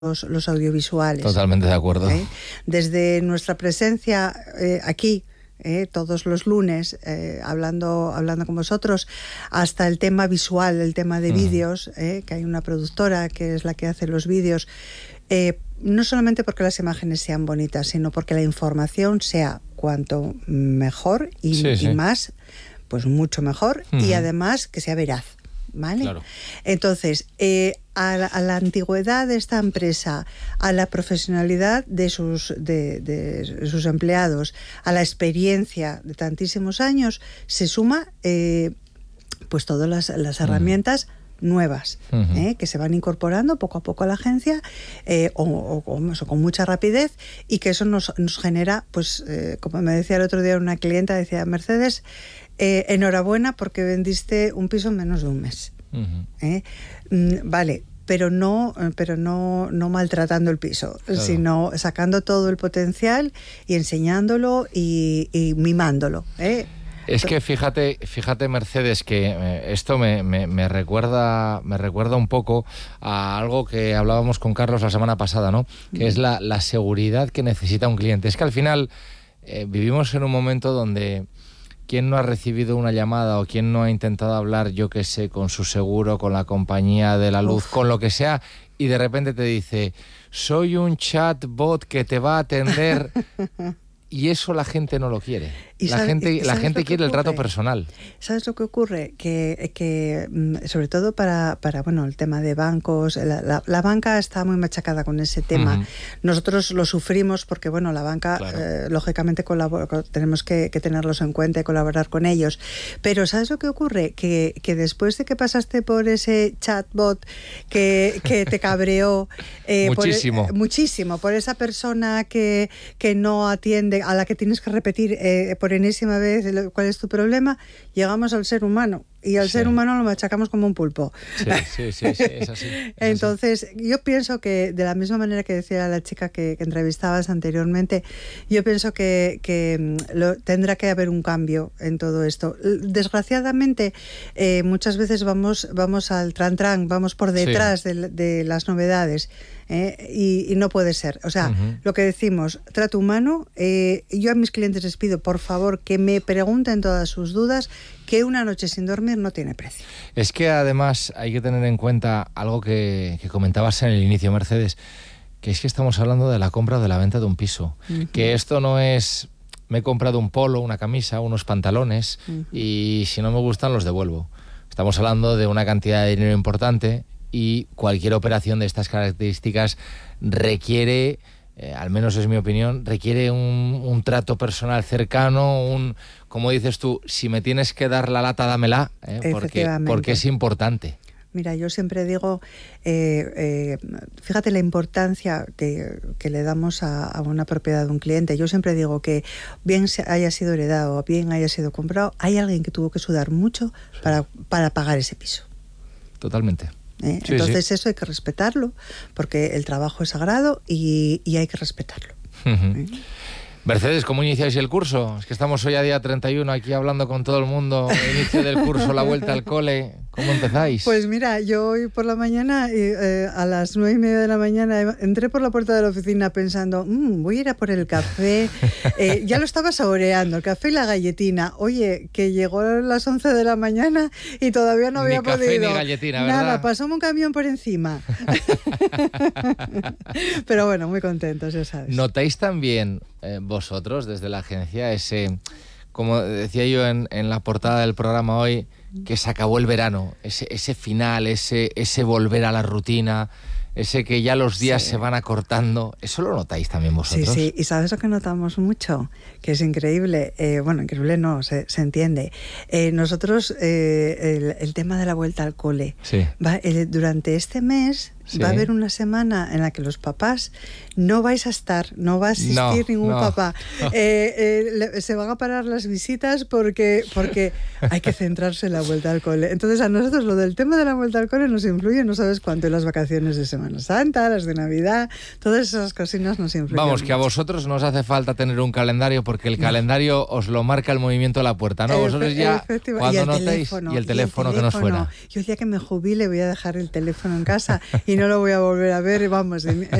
los audiovisuales. Totalmente de acuerdo. Desde nuestra presencia aquí, todos los lunes, hablando con vosotros, hasta el tema visual, el tema de vídeos, que hay una productora que es la que hace los vídeos, no solamente porque las imágenes sean bonitas, sino porque la información sea cuanto mejor y más, pues mucho mejor, y además que sea veraz. ¿Vale? Claro. Entonces, a la antigüedad de esta empresa, a la profesionalidad de sus empleados, a la experiencia de tantísimos años, se suma pues todas las herramientas nuevas que se van incorporando poco a poco a la agencia o con mucha rapidez, y que eso nos genera, pues como me decía el otro día una clienta, decía: Mercedes, enhorabuena porque vendiste un piso en menos de un mes. Vale, pero no maltratando el piso, claro, sino sacando todo el potencial y enseñándolo y mimándolo. Es que fíjate, Mercedes, que esto me recuerda un poco a algo que hablábamos con Carlos la semana pasada, ¿no? Que es la seguridad que necesita un cliente. Es que al final vivimos en un momento donde ¿quién no ha recibido una llamada o quién no ha intentado hablar, yo qué sé, con su seguro, con la compañía de la luz, con lo que sea, y de repente te dice: soy un chatbot que te va a atender? Y eso la gente no lo quiere. La gente quiere el trato personal. ¿Sabes lo que ocurre? Que sobre todo para bueno, el tema de bancos, la banca está muy machacada con ese tema. Nosotros lo sufrimos porque, bueno, la banca, claro, lógicamente tenemos que tenerlos en cuenta y colaborar con ellos. Pero ¿sabes lo que ocurre? Que después de que pasaste por ese chatbot que te cabreó muchísimo, por esa persona que no atiende, a la que tienes que repetir por enésima vez cuál es tu problema, llegamos al ser humano. Y al ser humano lo machacamos como un pulpo. Sí, es así. Entonces, yo pienso que, de la misma manera que decía la chica que entrevistabas anteriormente, yo pienso que tendrá que haber un cambio en todo esto. Desgraciadamente, muchas veces vamos al tran-tran, vamos por detrás de las novedades. Y no puede ser. O sea, lo que decimos, trato humano. Yo a mis clientes les pido, por favor, que me pregunten todas sus dudas, que una noche sin dormir no tiene precio. Es que además hay que tener en cuenta algo que comentabas en el inicio, Mercedes, que es que estamos hablando de la compra o de la venta de un piso. Que esto no es: me he comprado un polo, una camisa, unos pantalones, y si no me gustan los devuelvo. Estamos hablando de una cantidad de dinero importante, y cualquier operación de estas características requiere, al menos es mi opinión, requiere un trato personal cercano, como dices tú, si me tienes que dar la lata, dámela, porque es importante. Mira, yo siempre digo, fíjate la importancia que le damos a una propiedad de un cliente. Yo siempre digo que bien haya sido heredado o bien haya sido comprado, hay alguien que tuvo que sudar mucho para pagar ese piso. Totalmente. Entonces eso hay que respetarlo, porque el trabajo es sagrado y hay que respetarlo. Mercedes, ¿cómo iniciáis el curso? Es que estamos hoy a día 31 aquí hablando con todo el mundo, inicio del curso, la vuelta al cole. ¿Cómo empezáis? Pues mira, yo hoy por la mañana, a las 9:30 de la mañana, entré por la puerta de la oficina pensando, voy a ir a por el café. Ya lo estaba saboreando, el café y la galletina. Oye, que llegó a las 11 de la mañana y todavía no había podido. Ni café ni galletina, ¿verdad? Nada, pasó un camión por encima. Pero bueno, muy contentos, ya sabes. ¿Notáis también vosotros desde la agencia ese, como decía yo en la portada del programa hoy, que se acabó el verano, ese final, ese volver a la rutina, ese que ya los días se van acortando? ¿Eso lo notáis también vosotros? Sí, y ¿sabes lo que notamos mucho? Que es increíble. Bueno, increíble no, se entiende. Nosotros, el tema de la vuelta al cole, durante este mes va a haber una semana en la que los papás no vais a estar, no va a asistir ningún papá. Se van a parar las visitas porque hay que centrarse en la vuelta al cole. Entonces a nosotros lo del tema de la vuelta al cole nos influye, no sabes cuánto, en las vacaciones de Semana Santa, las de Navidad, todas esas cosinas nos influyen. Vamos, mucho. Que a vosotros no os hace falta tener un calendario, porque el calendario os lo marca el movimiento de la puerta, ¿no? Vosotros ya, cuando notéis, y el teléfono que no suena. Yo el día que me jubile voy a dejar el teléfono en casa y no lo voy a volver a ver, vamos,